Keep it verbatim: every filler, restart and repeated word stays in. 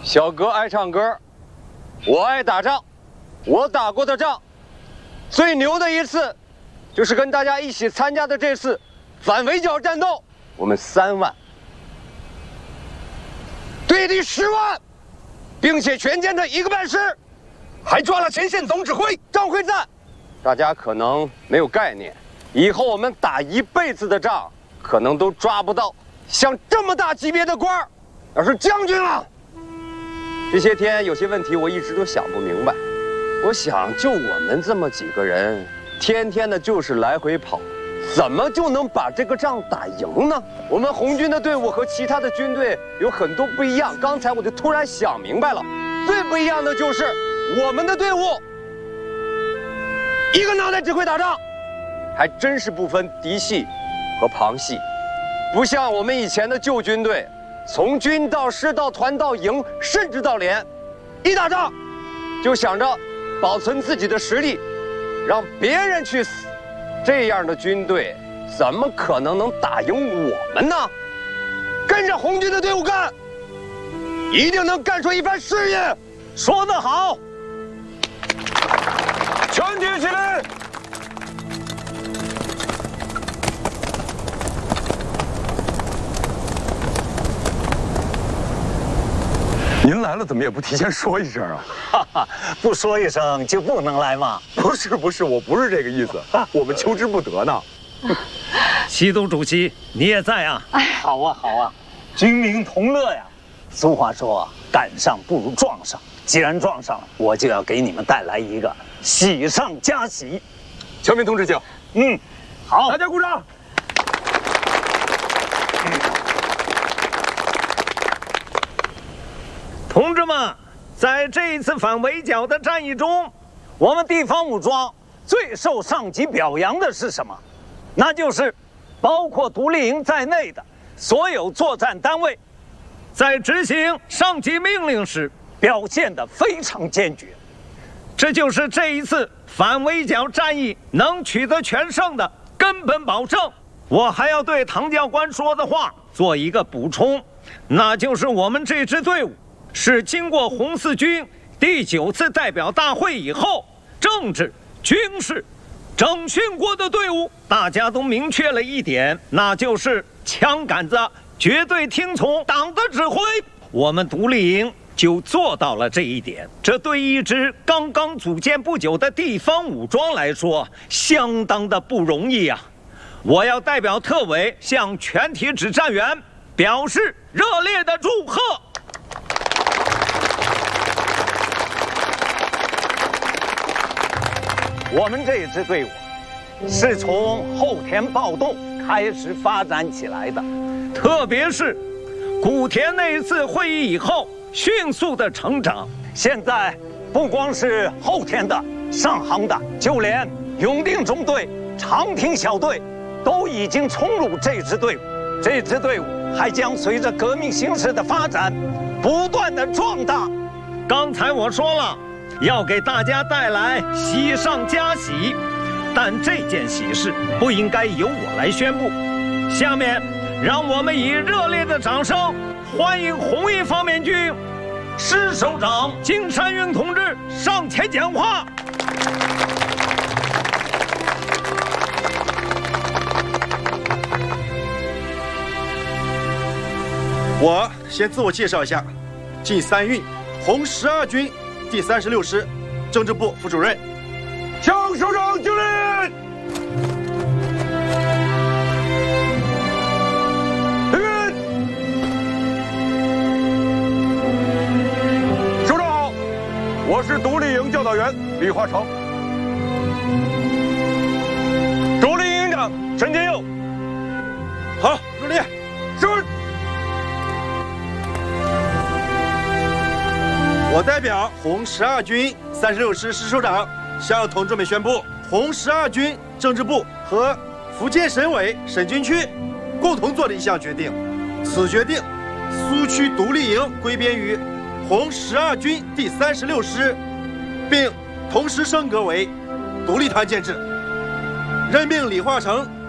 小哥爱唱歌，我爱打仗，我打过的仗，最牛的一次，就是跟大家一起参加的这次反围剿战斗，我们三万对敌十万，并且全歼的一个半师，还抓了前线总指挥张辉瓒。大家可能没有概念，以后我们打一辈子的仗，可能都抓不到像这么大级别的官儿，要是将军了。这些天有些问题我一直都想不明白，我想就我们这么几个人，天天的就是来回跑，怎么就能把这个仗打赢呢？我们红军的队伍和其他的军队有很多不一样，刚才我就突然想明白了，最不一样的就是我们的队伍，一个脑袋只会打仗，还真是不分嫡系和旁系，不像我们以前的旧军队。从军到师到团到营，甚至到连，一打仗就想着保存自己的实力，让别人去死。这样的军队怎么可能能打赢我们呢？跟着红军的队伍干，一定能干出一番事业。 说得好！ 全体起立！您来了，怎么也不提前说一声啊？ 哈哈，不说一声就不能来吗？ 不是不是，我不是这个意思，我们求之不得呢。 习总主席，你也在啊？ 哎，好啊好啊，军民同乐呀。俗话说，赶上不如撞上。既然撞上了，我就要给你们带来一个喜上加喜。 全民同志敬。 嗯，好， 大家鼓掌。 同志们，在这一次反围剿的战役中， 我们地方武装最受上级表扬的是什么？那就是包括独立营在内的所有作战单位， 在执行上级命令时表现得非常坚决。 这就是这一次反围剿战役能取得全胜的根本保证。我还要对唐教官说的话做一个补充，那就是我们这支队伍是经过红四军第九次代表大会以后，政治、军事整训过的队伍。大家都明确了一点，那就是枪杆子绝对听从党的指挥。我们独立营就做到了这一点，这对一支刚刚组建不久的地方武装来说，相当的不容易啊！我要代表特委向全体指战员表示热烈的祝贺。 我们这支队伍是从后田暴动开始发展起来的， 特别是古田那一次会议以后迅速的成长。 现在不光是后田的、上杭的，就连永定中队、长亭小队都已经冲入这支队伍。这支队伍还将随着革命形势的发展，不断的壮大。 刚才我说了，要给大家带来喜上加喜，但这件喜事不应该由我来宣布。下面，让我们以热烈的掌声欢迎红一方面军师首长金山云同志上前讲话。 我先自我介绍一下，晋三运，红十二军第三十六师政治部副主任。 向首长敬礼。礼宾。首长好，我是独立营教导员李华成。独立营营长陈天佑。 好，热烈。 是。 我代表红十二军三十六师师首长向同志们宣布，红十二军政治部和福建省委省军区共同做的一项决定。此决定，苏区独立营归编于红十二军第三十六师，并同时升格为独立团建制，任命李化成